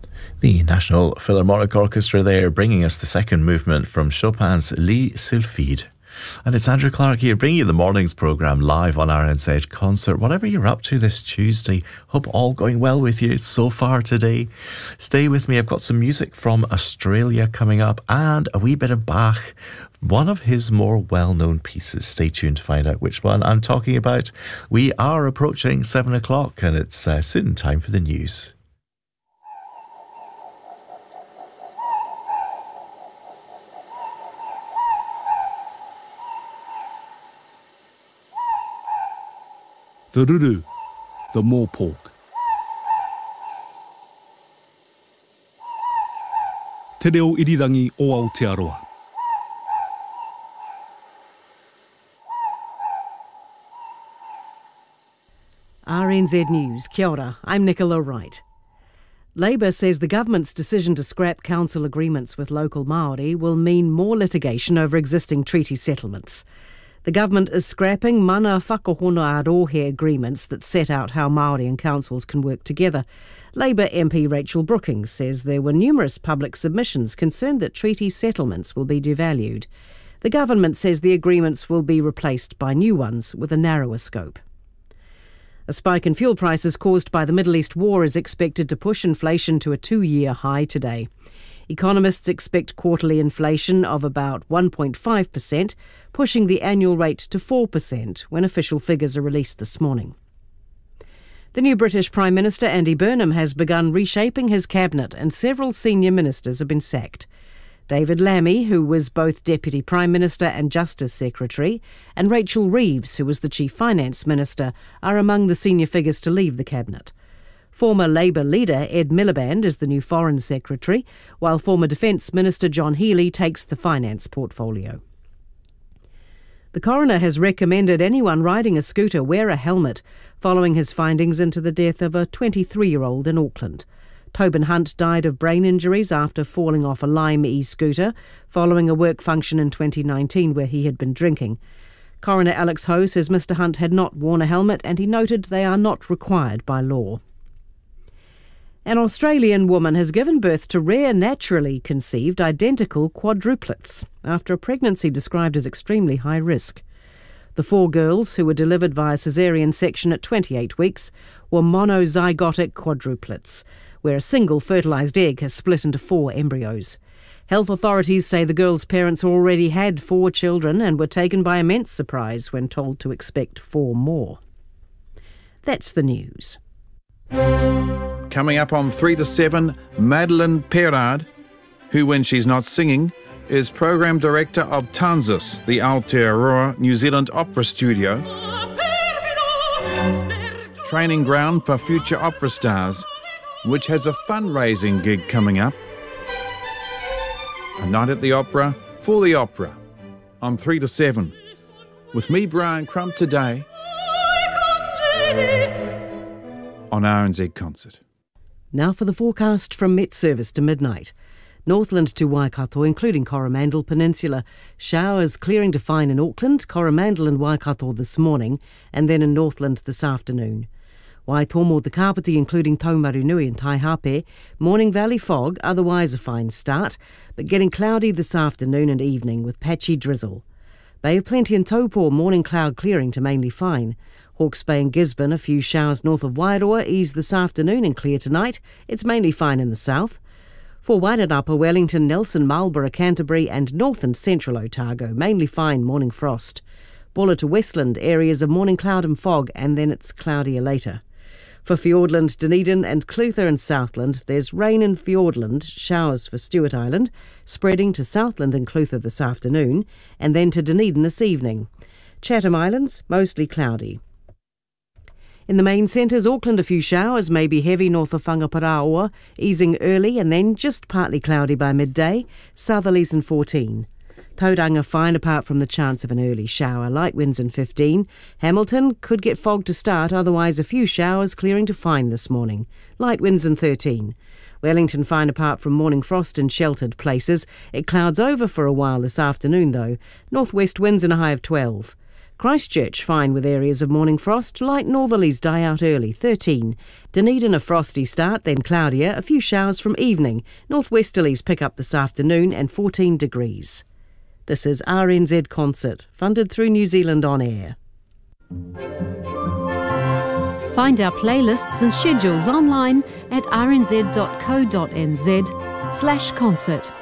The National Philharmonic Orchestra there, bringing us the second movement from Chopin's Les Sylphides. And it's Andrew Clark here, bringing you the morning's programme live on RNZ Concert. Whatever you're up to this Tuesday, hope all going well with you so far today. Stay with me, I've got some music from Australia coming up and a wee bit of Bach, one of his more well-known pieces. Stay tuned to find out which one I'm talking about. We are approaching 7 o'clock and it's soon time for the news. The Ruru, the Morepork. Te reo irirangi o Aotearoa. RNZ News, kia ora, I'm Nicola Wright. Labour says the government's decision to scrap council agreements with local Māori will mean more litigation over existing treaty settlements. The government is scrapping mana whakahono arohe agreements that set out how Māori and councils can work together. Labour MP Rachel Brookings says there were numerous public submissions concerned that treaty settlements will be devalued. The government says the agreements will be replaced by new ones with a narrower scope. A spike in fuel prices caused by the Middle East war is expected to push inflation to a 2-year high today. Economists expect quarterly inflation of about 1.5%, pushing the annual rate to 4% when official figures are released this morning. The new British Prime Minister Andy Burnham has begun reshaping his cabinet and several senior ministers have been sacked. David Lammy, who was both Deputy Prime Minister and Justice Secretary, and Rachel Reeves, who was the Chief Finance Minister, are among the senior figures to leave the cabinet. Former Labour leader Ed Miliband is the new Foreign Secretary, while former Defence Minister John Healey takes the finance portfolio. The coroner has recommended anyone riding a scooter wear a helmet following his findings into the death of a 23-year-old in Auckland. Tobin Hunt died of brain injuries after falling off a Lime e-scooter following a work function in 2019 where he had been drinking. Coroner Alex Ho says Mr Hunt had not worn a helmet and he noted they are not required by law. An Australian woman has given birth to rare naturally conceived identical quadruplets after a pregnancy described as extremely high risk. The 4 girls, who were delivered via caesarean section at 28 weeks, were monozygotic quadruplets, where a single fertilised egg has split into 4 embryos. Health authorities say the girls' parents already had 4 children and were taken by immense surprise when told to expect 4 more. That's the news. Coming up on 3 to 7, Madeleine Perard, who, when she's not singing, is Program Director of Tanzas, the Aotearoa New Zealand Opera Studio, training ground for future opera stars, which has a fundraising gig coming up. A night at the opera for the opera on 3 to 7. With me, Brian Crump, today on RNZ Concert. Now for the forecast from Met Service to midnight. Northland to Waikato, including Coromandel Peninsula. Showers clearing to fine in Auckland, Coromandel and Waikato this morning, and then in Northland this afternoon. Waitomo the Kapiti, including Taumarunui and Taihape. Morning Valley fog, otherwise a fine start, but getting cloudy this afternoon and evening with patchy drizzle. Bay of Plenty and Taupo, morning cloud clearing to mainly fine. Hawke's Bay and Gisborne, a few showers north of Wairoa, ease this afternoon and clear tonight. It's mainly fine in the south. For Wairarapa, Wellington, Nelson, Marlborough, Canterbury and north and central Otago, mainly fine morning frost. Bulla to Westland, areas of morning cloud and fog, and then it's cloudier later. For Fiordland, Dunedin and Clutha and Southland, there's rain in Fiordland, showers for Stewart Island, spreading to Southland and Clutha this afternoon, and then to Dunedin this evening. Chatham Islands, mostly cloudy. In the main centres, Auckland, a few showers, maybe heavy north of Whangaparaoa, easing early and then just partly cloudy by midday, southerlies in 14. Tauranga fine apart from the chance of an early shower, light winds in 15. Hamilton could get fog to start, otherwise a few showers clearing to fine this morning, light winds in 13. Wellington fine apart from morning frost in sheltered places. It clouds over for a while this afternoon though, northwest winds in a high of 12. Christchurch fine with areas of morning frost, light northerlies die out early, 13. Dunedin a frosty start, then cloudier, a few showers from evening. Northwesterlies pick up this afternoon and 14 degrees. This is RNZ Concert, funded through New Zealand On Air. Find our playlists and schedules online at rnz.co.nz/concert.